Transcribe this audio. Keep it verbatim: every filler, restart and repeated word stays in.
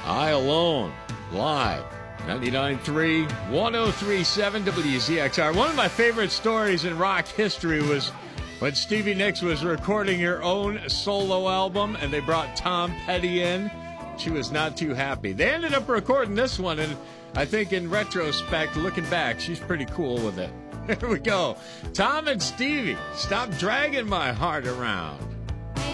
I Alone, live, ninety-nine point three, one oh three point seven W Z X R. One of my favorite stories in rock history was when Stevie Nicks was recording her own solo album, and they brought Tom Petty in. She was not too happy. They ended up recording this one, and I think in retrospect, looking back, she's pretty cool with it. Here we go. Tom and Stevie, Stop Dragging My Heart Around.